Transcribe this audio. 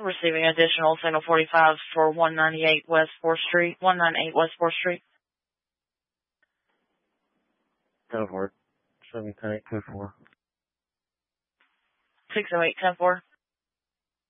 receiving additional signal 45s for 198 West 4th Street, 198 West 4th Street. 10-4, 710-824. 608-10-4.